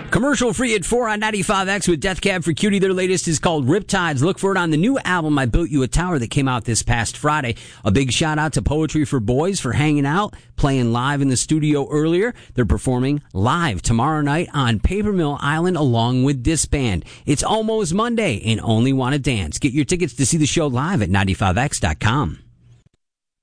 Commercial free at 4 on 95X with Death Cab for Cutie. Their latest is called Riptides. Look for it on the new album, I Built You a Tower, that came out this past Friday. A big shout out to Poetry for Boys for hanging out, playing live in the studio earlier. They're performing live tomorrow night on Paper Mill Island along with Disband. It's almost Monday and Only Want to Dance. Get your tickets to see the show live at 95X.com.